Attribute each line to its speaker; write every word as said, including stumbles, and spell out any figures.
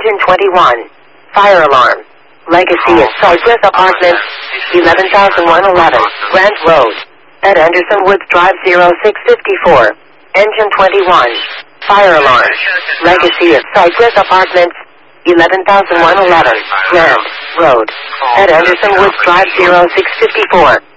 Speaker 1: Engine twenty-one. Fire alarm. Legacy at Cypress Apartments, eleven thousand one hundred eleven, Grant Road. At Anderson Woods Drive zero six five four. Engine twenty-one. Fire alarm. Legacy at Cypress Apartments, eleven thousand one hundred eleven, Grant Road. At Anderson Woods Drive zero six five four.